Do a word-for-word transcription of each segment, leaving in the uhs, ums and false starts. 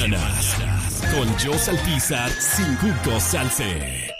mañanas, con Joss Alpizar, sin Cuco Salce.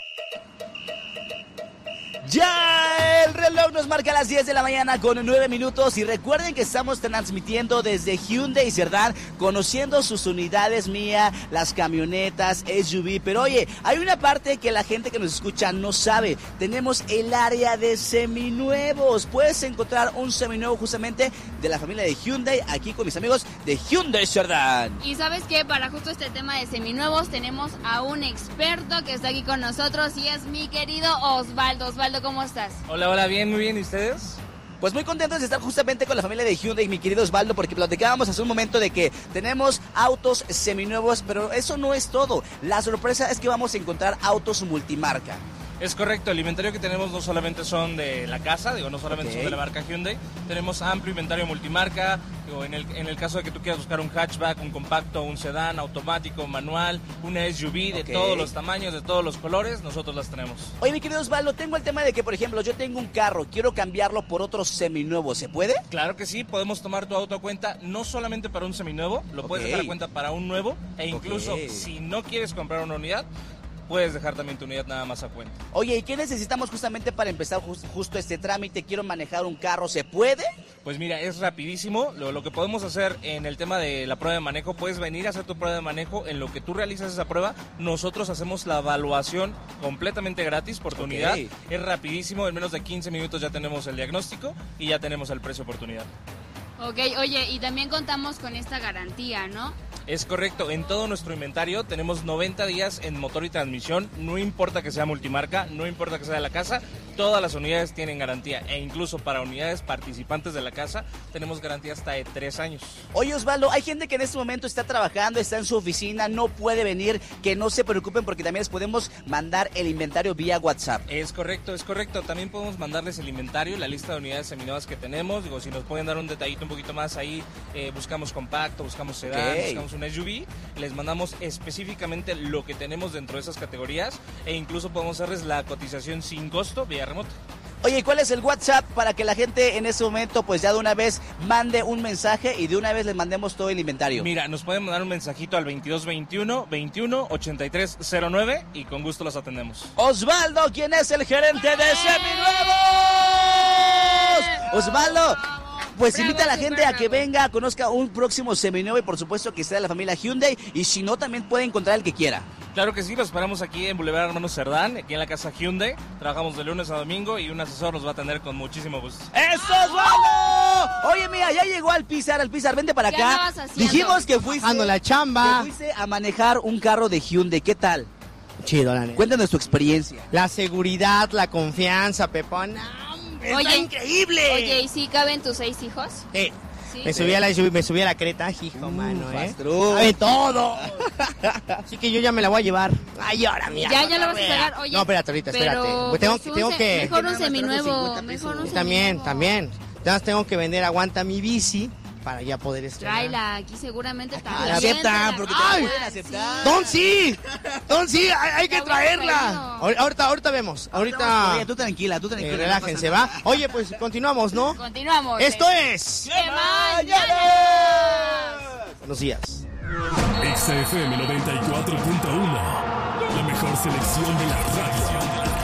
Ya el reloj nos marca las diez de la mañana con nueve minutos y recuerden que estamos transmitiendo desde Hyundai Cerdán, conociendo sus unidades, Mía, las camionetas, S U V. Pero oye, hay una parte que la gente que nos escucha no sabe. Tenemos el área de seminuevos. Puedes encontrar un seminuevo justamente de la familia de Hyundai aquí con mis amigos de Hyundai Cerdán. Y sabes que para justo este tema de seminuevos tenemos a un experto que está aquí con nosotros y es mi querido Osvaldo. Osvaldo, ¿cómo estás? Hola, hola, bien, muy bien. ¿Y ustedes? Pues muy contentos de estar justamente con la familia de Hyundai, mi querido Osvaldo, porque platicábamos hace un momento de que tenemos autos seminuevos, pero eso no es todo. La sorpresa es que vamos a encontrar autos multimarca. Es correcto, el inventario que tenemos no solamente son de la casa, digo, no solamente okay. son de la marca Hyundai, tenemos amplio inventario multimarca, digo, en el, en el caso de que tú quieras buscar un hatchback, un compacto, un sedán, automático, manual, una S U V de okay. todos los tamaños, de todos los colores, nosotros las tenemos. Oye, mi querido Osvaldo, tengo el tema de que, por ejemplo, yo tengo un carro, quiero cambiarlo por otro seminuevo, ¿se puede? Claro que sí, podemos tomar tu auto a cuenta, no solamente para un seminuevo, lo okay. puedes dejar a cuenta para un nuevo, e incluso okay. si no quieres comprar una unidad, puedes dejar también tu unidad nada más a cuenta. Oye, ¿y qué necesitamos justamente para empezar just, justo este trámite? Quiero manejar un carro, ¿se puede? Pues mira, es rapidísimo. Lo, lo que podemos hacer en el tema de la prueba de manejo, puedes venir a hacer tu prueba de manejo. En lo que tú realizas esa prueba, nosotros hacemos la evaluación completamente gratis por tu okay. unidad. Es rapidísimo, en menos de quince minutos ya tenemos el diagnóstico y ya tenemos el precio por tu unidad. Ok, oye, y también contamos con esta garantía, ¿no? Es correcto, en todo nuestro inventario tenemos noventa días en motor y transmisión, no importa que sea multimarca, no importa que sea de la casa, todas las unidades tienen garantía e incluso para unidades participantes de la casa tenemos garantía hasta de tres años. Oye, Osvaldo, hay gente que en este momento está trabajando, está en su oficina, no puede venir, que no se preocupen porque también les podemos mandar el inventario vía WhatsApp. Es correcto, es correcto, también podemos mandarles el inventario, la lista de unidades seminuevas que tenemos, digo, si nos pueden dar un detallito un poquito más ahí, eh, buscamos compacto, buscamos sedán, okay. buscamos un S U V, les mandamos específicamente lo que tenemos dentro de esas categorías e incluso podemos hacerles la cotización sin costo vía remota. Oye, ¿cuál es el WhatsApp para que la gente en este momento pues ya de una vez mande un mensaje y de una vez les mandemos todo el inventario? Mira, nos pueden mandar un mensajito al veintidós veintiuno veintiuno ochenta y tres cero nueve y con gusto los atendemos. Osvaldo, ¿quién es el gerente de Seminuevos? Osvaldo, pues invita a la gente a que venga, conozca un próximo seminuevo y por supuesto que sea de la familia Hyundai y si no también puede encontrar el que quiera. Claro que sí, los esperamos aquí en Boulevard Hermanos Cerdán, aquí en la casa Hyundai. Trabajamos de lunes a domingo y un asesor nos va a atender con muchísimo gusto. ¡Eso es bueno! Oye, mía, ya llegó Alpizar, Alpizar, vente para acá. Dijimos que fuiste, Ando la chamba. que fuiste a manejar un carro de Hyundai, ¿qué tal? Chido, la neta. Cuéntanos tu experiencia. La seguridad, la confianza, Pepón. Oye, ¡está increíble! Oye, ¿y si caben tus seis hijos? Sí. ¿Sí? Me subí a la me subí a la Creta, hijo, uh, mano, ¿eh? Pastrón. ¡Sabe todo! Así que yo ya me la voy a llevar. ¡Ay, ahora, mía! Ya, ya lo vas a sacar. Oye, no, espérate, ahorita, espérate. Pues tengo, pues tengo se, que... Mejor un seminuevo. Mejor un también, seminuevo. también. Entonces tengo que vender Aguanta mi bici para ya poder estrenar. Tráela, aquí seguramente Ah, también. la aceptan, porque te ¡ay! pueden aceptar. ¡Don sí! ¡Don sí! ¡Hay, hay que Está traerla! bueno. Ahorita, ahorita vemos. Ahorita... Oye, tú tranquila, tú tranquila. Eh, relájense, ¿va? Oye, pues continuamos, ¿no? Continuamos. Esto es... ¡Qué mañana! Buenos días. X F M noventa y cuatro punto uno, la mejor selección de la radio.